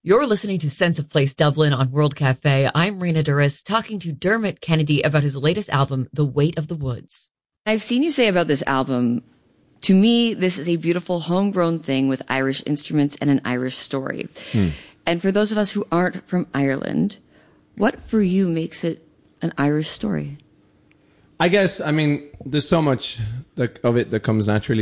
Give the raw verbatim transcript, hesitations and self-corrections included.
You're listening to Sense of Place Dublin on World Cafe. I'm Rena Duras, talking to Dermot Kennedy about his latest album, The Weight of the Woods. I've seen you say about this album, to me, this is a beautiful homegrown thing with Irish instruments and an Irish story. Hmm. And for those of us who aren't from Ireland, what for you makes it an Irish story? I guess, I mean, there's so much that, of it that comes naturally